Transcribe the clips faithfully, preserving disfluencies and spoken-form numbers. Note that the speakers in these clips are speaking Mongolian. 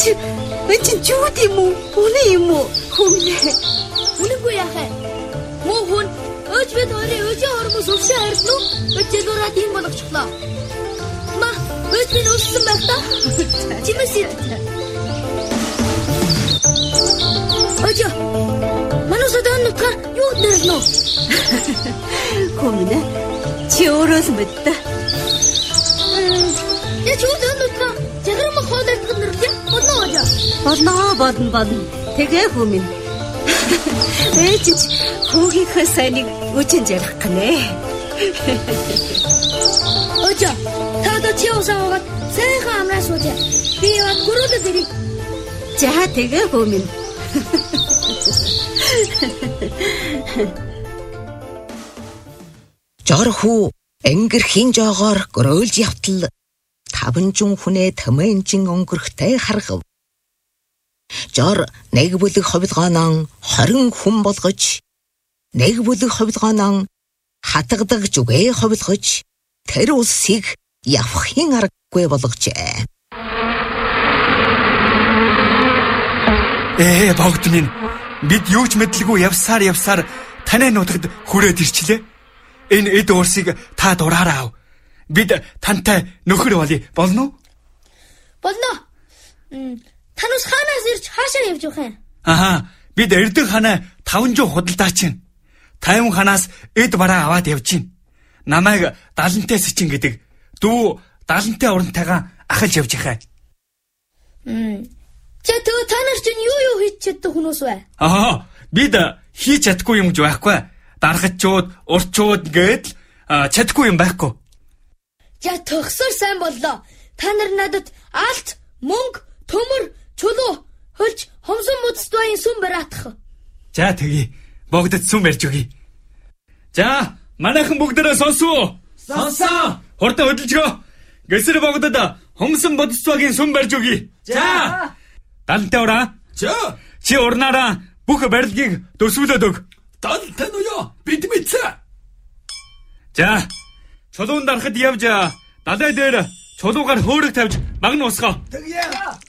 чи энэ чи чүүд юм уу? Үнэн юм уу? Хүмнэ. Үнэнгүй яахаа. Муу хүн өөч бид хоёрын өжийн хормос өвшөө харьсан уу? Өчигдөрөө тийм болгочихлоо. Ма, өөч би өссөн байх та. Чимээс ид. Өөч. Манус өдөн нутга юу дэрнэ? Хүмнэ. Чи өөрөөс мэддэ. Я ч өдөн нутга жаграм хоолойд гэнэрлээ. Болно уу? Болно, болно, болно. Тэгээ хүмнэ. Ээж хүүгийнхээ сайныг үчин жаргах гинэ. Өөч, та одоо чи усаагаад сайхан амнаас үжээ. Би яваад гөрөөдөд ирье. За тэгээ хүмнэ. Жорху ангирхийн жоогоор гөрөөлж явтал таванжун хүнээ тэмэнжин өнгөрөхтэй харгав. Жор нэг бүлэг ховлгооноо хорин хүн болгож, нэг бүлэг ховлгооноо хатгадаг зүгээ ховлгож, тэр улсыг явахын аргагүй болгожээ. Ээ богдмын бид юу ч мэдлгүй явсаар явсаар танай нутагт хүрээд ирчлээ. Энэ эд уурсыг та дураараа ав. Бид тантай нөхөр болъё болно уу? Болно. Танус хаанаас ирж хаашаа явж явах юм? Аха, бид Эрдэнэ ханаа таван жуу худалдаач чинь. Тайван ханаас эд бараа аваад явж чинь. Намайг далантай сичин гэдэг дүү далантай урантайгаа ахалж явж яхаа. Мм. Чи төө та нар чинь юу юу хийж чаддаг хүмүүс вэ? Аа, бид хийж чаддаггүй юм гэж байхгүй. Даргачууд, урчууд гээд чаддаггүй юм байхгүй. За төгсөр сайн боллоо. Та нар надад алт, мөнгө, төмөр, чулуу, хөлж, хомсон мөцтвийн сүм бараатах. За тэгье. Богдод сүм барьж өгье. За, манайхан бүгдээрээ сонсоо. Сонсоо. Хурдан хөдөлжгөө. Гэсэр богдод хомсон бодцоогийн сүм барьж өгье. За. Далантай ураа. За. Чи урнаараа бүх барилгийг төсвөлөөд өг. Далантай нь юу? Бид мэдсэ. За. Чулуун дарахад явж далай дээр чулуугаар хөөрөг тавьж магн усгоо. Тэгье.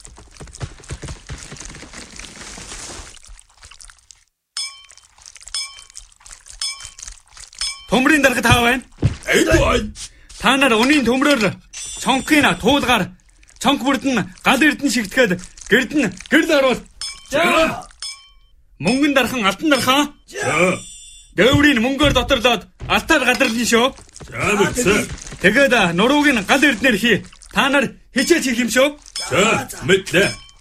Төмрийн дарахад хаа байна? Эд бай. Та нар өнийн төмрөөр чонхын туулгаар чонх бүрдэн гал эрдэн шигтгэхэд гэрдэн гэрд оруул. За. Мөнгөн дархан алтан дархаа. За. Дэврийн мөнгөөр доторлоод алтаар гадарлана шүү. За мэдсэ. Тэгээд нурууг нь гал эрднэр хий. Та нар хичээж хийх юм шүү. За мэдлээ.